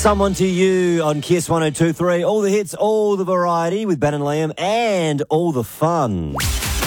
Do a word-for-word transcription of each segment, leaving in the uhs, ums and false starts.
Someone to You on Kiss one oh two point three. All the hits, all the variety with Ben and Liam, and all the fun.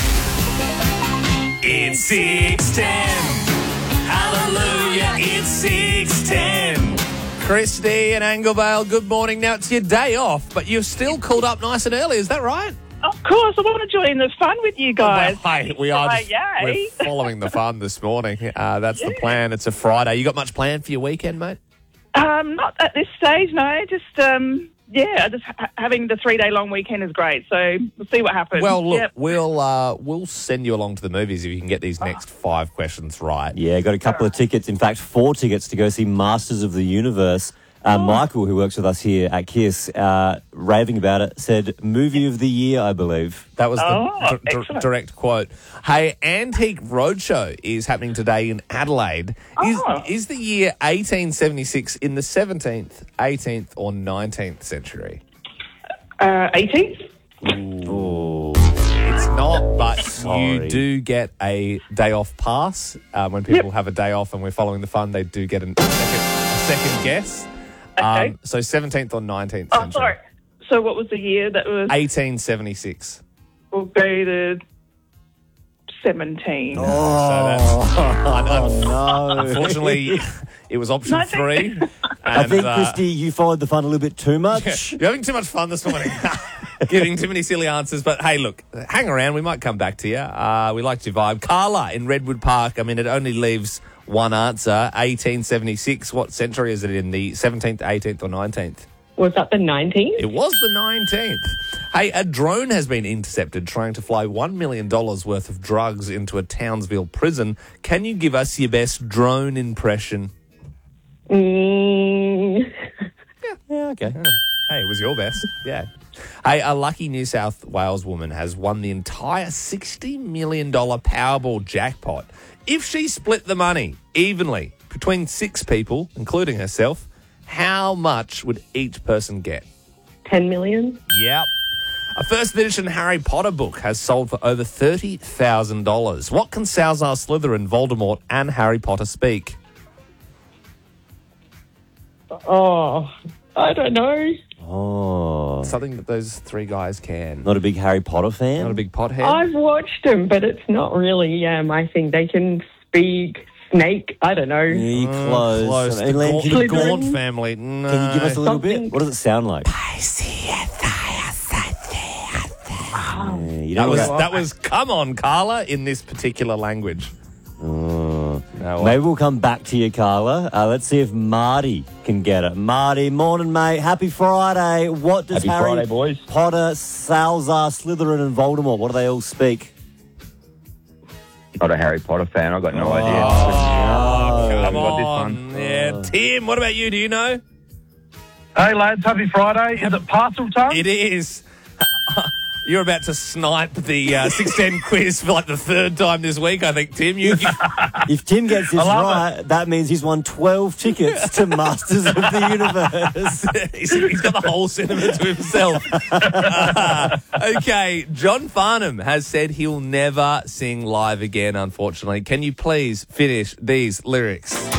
It's six ten. Hallelujah, it's six ten. Christy and Anglevale, good morning. Now, it's your day off, but you're still called up nice and early. Is that right? Of course, I want to join the fun with you guys. Oh, well, hey, we are just, Yay. we're following the fun this morning. Uh, that's yeah. the plan. It's a Friday. You got much planned for your weekend, mate? Um, not at this stage, no. Just, um, yeah, just ha- having the three-day long weekend is great. So we'll see what happens. Well, look, yep. we'll uh, we'll send you along to the movies if you can get these next oh. five questions right. Yeah, got a couple of tickets. In fact, four tickets to go see Masters of the Universe. Uh, oh. Michael, who works with us here at Kiss, uh, raving about it, said movie of the year, I believe. That was the oh, d- d- direct quote. Hey, Antique Roadshow is happening today in Adelaide. Is, oh. is the year eighteen seventy-six in the seventeenth, eighteenth or nineteenth century? Uh, eighteenth? Ooh. It's not, but Sorry. you do get a day off pass. Um, when people yep. have a day off and we're following the fun, they do get a second, a second guess. Okay. Um, so seventeenth or nineteenth Oh, century? sorry. So what was the year that was? eighteen seventy-six. We'll go to seventeen. Oh, so that's, oh no. Unfortunately, it was option No, three. And, I think, uh, Christy, you followed the fun a little bit too much. You're having too much fun this morning. Giving too many silly answers. But hey, look, hang around. We might come back to you. Uh, we liked your vibe. Carla in Redwood Park. I mean, it only leaves one answer. eighteen seventy-six. What century is it in? The seventeenth, eighteenth or nineteenth? Was that the nineteenth? It was the nineteenth. Hey, a drone has been intercepted trying to fly one million dollars worth of drugs into a Townsville prison. Can you give us your best drone impression? Mm. Yeah, yeah, okay. Hey, it was your best. Yeah. Hey, a lucky New South Wales woman has won the entire sixty million dollars Powerball jackpot. If she split the money evenly between six people, including herself, how much would each person get? ten million? Yep. A first edition Harry Potter book has sold for over thirty thousand dollars. What can Salazar Slytherin, Voldemort and Harry Potter speak? Oh, I don't know. Oh. Something that those three guys can. Not a big Harry Potter fan? Not a big pothead? I've watched them, but it's not really um, my thing. They can speak snake. I don't know. Yeah, you're Mm, close. close. Hey, The, Len, Gaunt, can, the you, Gaunt can family. No. you give us a little Something- bit? What does it sound like? Wow. Yeah, you That don't was, know that was, come on, Carla, in this particular language. Oh. No, Maybe we'll come back to you, Carla. Uh, let's see if Marty can get it. Marty, morning, mate. Happy Friday. What does Happy Harry Friday, boys. Potter, Salazar, Slytherin and Voldemort, what do they all speak? Not a Harry Potter fan. I've got no Oh, idea. come got this on. one. Yeah. Tim, what about you? Do you know? Hey lads, happy Friday. Is it parcel time? It is. You're about to snipe the uh, six ten quiz for like the third time this week, I think, Tim. You, If Tim gets this I love right, that means he's won twelve tickets to Masters of the Universe. he's, he's got the whole cinema to himself. Uh, okay, John Farnham has said he'll never sing live again, unfortunately. Can you please finish these lyrics?